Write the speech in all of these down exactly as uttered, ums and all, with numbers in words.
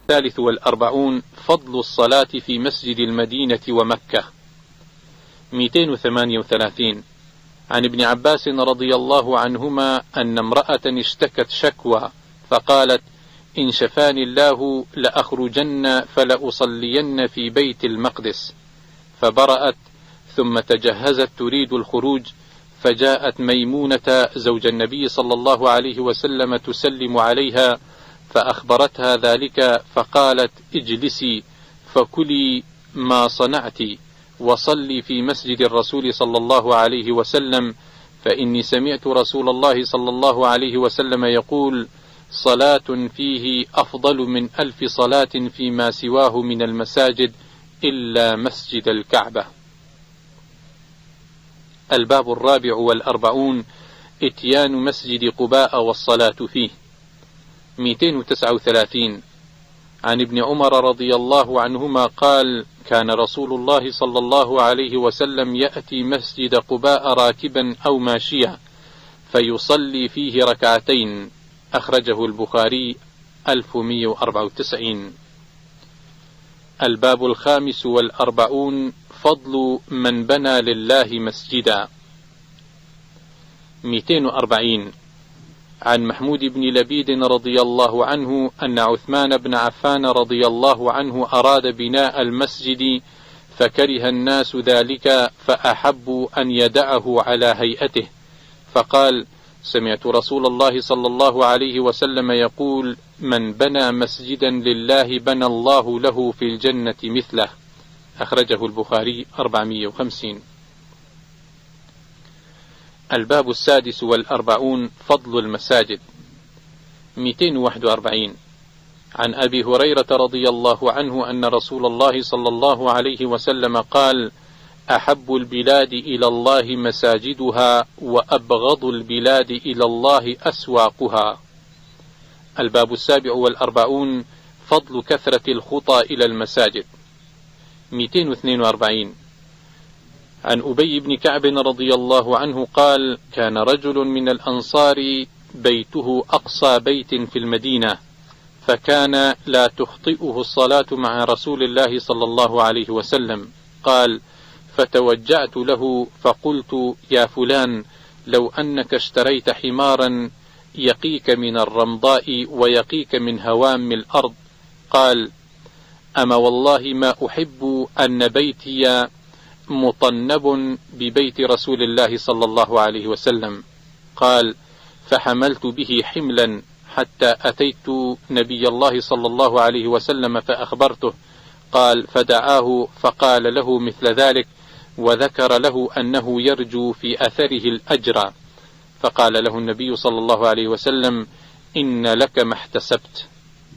الثالث والأربعون فضل الصلاة في مسجد المدينة ومكة. مئتين وثمانية وثلاثين عن ابن عباس رضي الله عنهما أن امرأة اشتكت شكوى فقالت: إن شفاني الله لأخرجن فلأصلين في بيت المقدس، فبرأت ثم تجهزت تريد الخروج، فجاءت ميمونة زوج النبي صلى الله عليه وسلم تسلم عليها فأخبرتها ذلك، فقالت: اجلسي فكلي ما صنعت وصلي في مسجد الرسول صلى الله عليه وسلم، فإني سمعت رسول الله صلى الله عليه وسلم يقول: صلاة فيه أفضل من ألف صلاة فيما سواه من المساجد إلا مسجد الكعبة. الباب الرابع والأربعون إتيان مسجد قباء والصلاة فيه. مئتين وتسعة وثلاثين عن ابن عمر رضي الله عنهما قال: كان رسول الله صلى الله عليه وسلم يأتي مسجد قباء راكبا أو ماشيا فيصلي فيه ركعتين، أخرجه البخاري ألف ومئة وأربعة وتسعين. الباب الخامس والأربعون فضل من بنى لله مسجدا. مئتين وأربعين عن محمود بن لبيد رضي الله عنه أن عثمان بن عفان رضي الله عنه أراد بناء المسجد فكره الناس ذلك فأحبوا أن يدعه على هيئته، فقال: سمعت رسول الله صلى الله عليه وسلم يقول: من بنى مسجدا لله بنى الله له في الجنة مثله، أخرجه البخاري أربعمئة وخمسين. الباب السادس والأربعون فضل المساجد. مئتين وواحد وأربعين عن أبي هريرة رضي الله عنه أن رسول الله صلى الله عليه وسلم قال: أحب البلاد إلى الله مساجدها وأبغض البلاد إلى الله أسواقها. الباب السابع والأربعون فضل كثرة الخطى إلى المساجد. مئتين واثنين وأربعين عن أبي بن كعب رضي الله عنه قال: كان رجل من الأنصار بيته أقصى بيت في المدينة، فكان لا تخطئه الصلاة مع رسول الله صلى الله عليه وسلم. قال: فتوجعت له فقلت: يا فلان، لو أنك اشتريت حمارا يقيك من الرمضاء ويقيك من هوام الأرض. قال: أما والله ما أحب أن بيتي مطنب ببيت رسول الله صلى الله عليه وسلم. قال: فحملت به حملا حتى أتيت نبي الله صلى الله عليه وسلم فأخبرته. قال: فدعاه فقال له مثل ذلك، وذكر له أنه يرجو في أثره الأجر، فقال له النبي صلى الله عليه وسلم: إن لك ما احتسبت.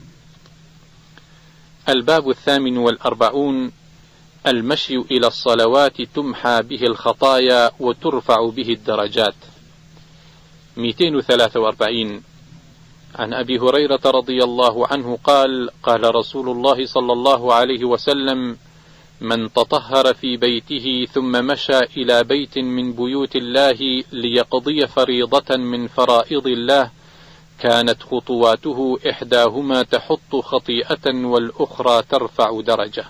الباب الثامن والأربعون المشي إلى الصلوات تمحى به الخطايا وترفع به الدرجات. مئتين وثلاثة وأربعين عن أبي هريرة رضي الله عنه قال: قال رسول الله صلى الله عليه وسلم: من تطهر في بيته ثم مشى إلى بيت من بيوت الله ليقضي فريضة من فرائض الله، كانت خطواته إحداهما تحط خطيئة والأخرى ترفع درجة.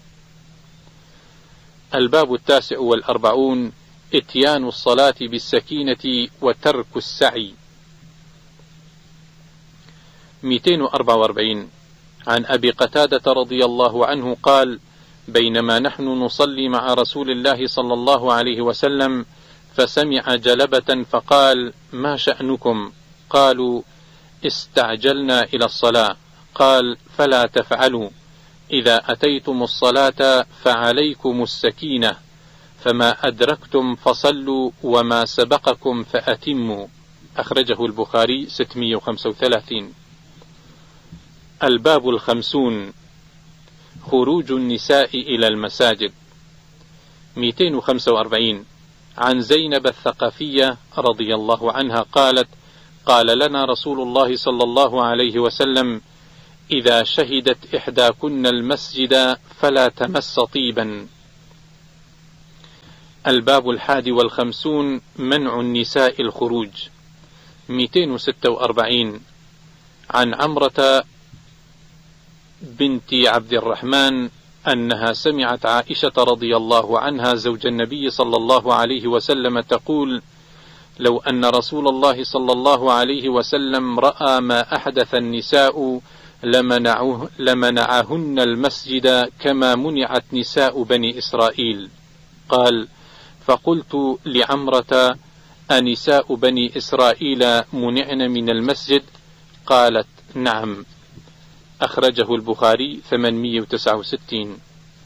الباب التاسع والأربعون إتيان الصلاة بالسكينة وترك السعي. مئتين وأربعة وأربعين عن أبي قتادة رضي الله عنه قال: بينما نحن نصلي مع رسول الله صلى الله عليه وسلم فسمع جلبة فقال: ما شأنكم؟ قالوا: استعجلنا إلى الصلاة. قال: فلا تفعلوا، إذا أتيتم الصلاة فعليكم السكينة، فما أدركتم فصلوا وما سبقكم فأتموا، أخرجه البخاري ستمئة وخمسة وثلاثين. الباب الخمسون خروج النساء إلى المساجد. مئتين وخمسة وأربعين عن زينب الثقفية رضي الله عنها قالت: قال لنا رسول الله صلى الله عليه وسلم: إذا شهدت إحداكن المسجد فلا تمس طيبا. الباب الحادي والخمسون منع النساء الخروج. مئتين وستة وأربعين عن عمرة بنت عبد الرحمن أنها سمعت عائشة رضي الله عنها زوج النبي صلى الله عليه وسلم تقول: لو أن رسول الله صلى الله عليه وسلم رأى ما أحدث النساء لمنعه لمنعهن المسجد كما منعت نساء بني إسرائيل. قال: فقلت لعمرة: أنساء بني إسرائيل منعن من المسجد؟ قالت: نعم. أخرجه البخاري ثمانمائة وتسعة وستين.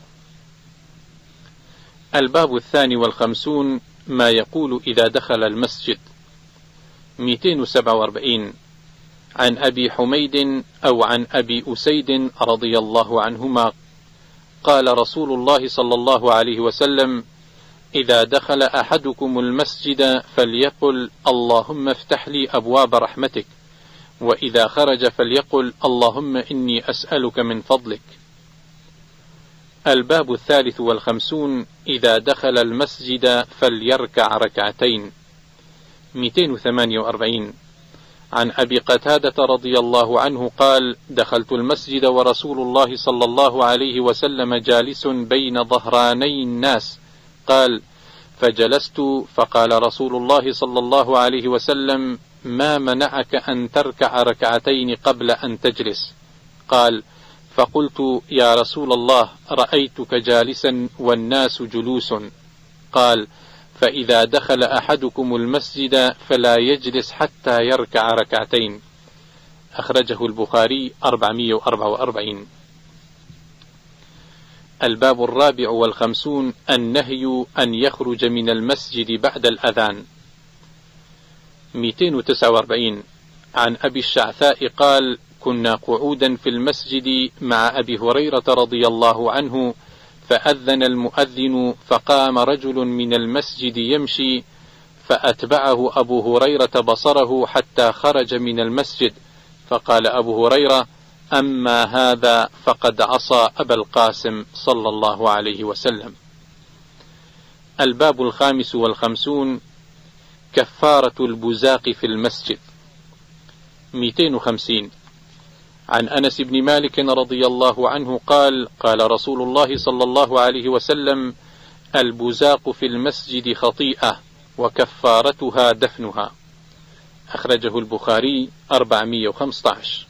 الباب الثاني والخمسون: ما يقول إذا دخل المسجد. مئتين وسبعة وأربعين. عن أبي حميد أو عن أبي أسيد رضي الله عنهما قال رسول الله صلى الله عليه وسلم: إذا دخل أحدكم المسجد فليقل: اللهم افتح لي أبواب رحمتك، وإذا خرج فليقل: اللهم إني أسألك من فضلك. الباب الثالث والخمسون: إذا دخل المسجد فليركع ركعتين. مئتين وثمانية وأربعين. عن أبي قتادة رضي الله عنه قال: دخلت المسجد ورسول الله صلى الله عليه وسلم جالس بين ظهراني الناس. قال: فجلست فقال رسول الله صلى الله عليه وسلم: ما منعك أن تركع ركعتين قبل أن تجلس؟ قال: فقلت: يا رسول الله، رأيتك جالسا والناس جلوس. قال: فإذا دخل أحدكم المسجد فلا يجلس حتى يركع ركعتين. أخرجه البخاري أربعمائة وأربعة وأربعين. الباب الرابع والخمسون: النهي أن يخرج من المسجد بعد الأذان. مئتين وتسعة وأربعين. عن أبي الشعثاء قال: كنا قعودا في المسجد مع أبي هريرة رضي الله عنه، فأذن المؤذن فقام رجل من المسجد يمشي، فأتبعه أبو هريرة بصره حتى خرج من المسجد، فقال أبو هريرة: أما هذا فقد عصى أبا القاسم صلى الله عليه وسلم. الباب الخامس والخمسون: كفارة البزاق في المسجد. مئتين وخمسين. عن أنس بن مالك رضي الله عنه قال: قال رسول الله صلى الله عليه وسلم: البزاق في المسجد خطيئة وكفارتها دفنها. أخرجه البخاري أربعمائة وخمسة عشر.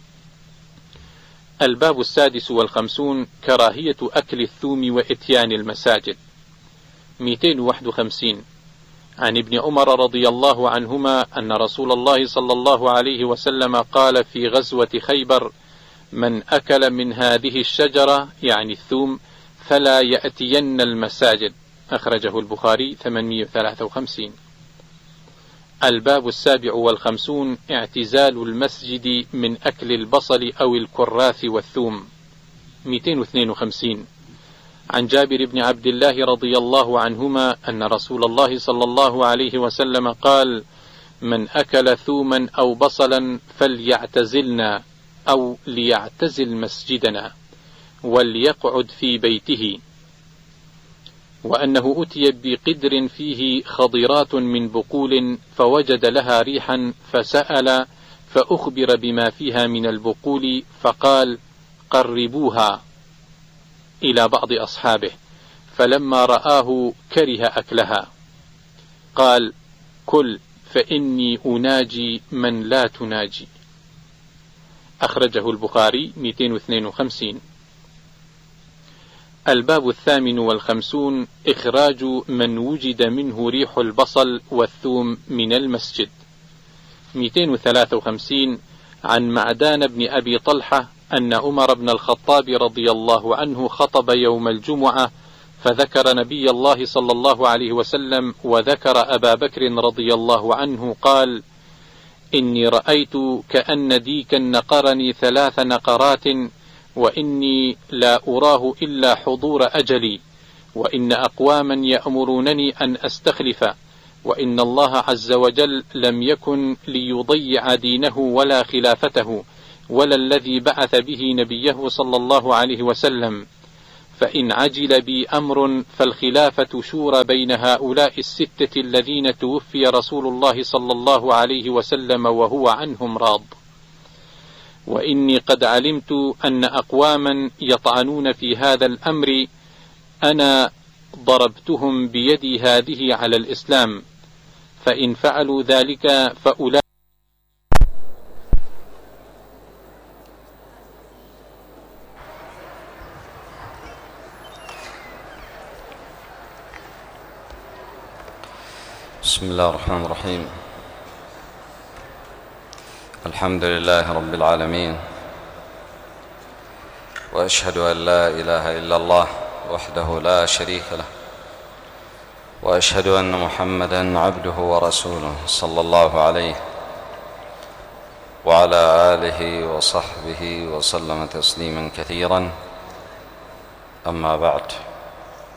الباب السادس والخمسون: كراهية أكل الثوم وإتيان المساجد. مئتين وواحد وخمسين. عن ابن عمر رضي الله عنهما أن رسول الله صلى الله عليه وسلم قال في غزوة خيبر: من أكل من هذه الشجرة، يعني الثوم، فلا يأتين المساجد. أخرجه البخاري ثمانمائة وثلاثة وخمسين. الباب السابع والخمسون: اعتزال المسجد من أكل البصل أو الكراث والثوم. مئتين واثنين وخمسين. عن جابر بن عبد الله رضي الله عنهما أن رسول الله صلى الله عليه وسلم قال: من أكل ثوما أو بصلا فليعتزلنا أو ليعتزل مسجدنا وليقعد في بيته. وأنه أتي بقدر فيه خضرات من بقول فوجد لها ريحا فسأل فأخبر بما فيها من البقول فقال: قربوها، إلى بعض أصحابه، فلما رآه كره أكلها. قال: كل، فإني أناجي من لا تناجي. أخرجه البخاري مئتين واثنين وخمسين. الباب الثامن والخمسون: إخراج من وجد منه ريح البصل والثوم من المسجد. مئتين وثلاثة وخمسين. عن معدان بن أبي طلحة أن عمر بن الخطاب رضي الله عنه خطب يوم الجمعة، فذكر نبي الله صلى الله عليه وسلم وذكر أبا بكر رضي الله عنه، قال: إني رأيت كأن ديكا نقرني ثلاث نقرات، وإني لا أراه إلا حضور أجلي، وإن أقواما يأمرونني أن أستخلف، وإن الله عز وجل لم يكن ليضيع دينه ولا خلافته ولا الذي بعث به نبيه صلى الله عليه وسلم، فإن عجل بي أمر فالخلافة شورى بين هؤلاء الستة الذين توفي رسول الله صلى الله عليه وسلم وهو عنهم راض. وإني قد علمت أن أقواما يطعنون في هذا الأمر أنا ضربتهم بيدي هذه على الإسلام، فإن فعلوا ذلك فأولئك. بسم الله الرحمن الرحيم. الحمد لله رب العالمين، وأشهد أن لا إله إلا الله وحده لا شريك له، وأشهد أن محمدًا عبده ورسوله صلى الله عليه وعلى آله وصحبه وسلم تسليمًا كثيرًا. أما بعد،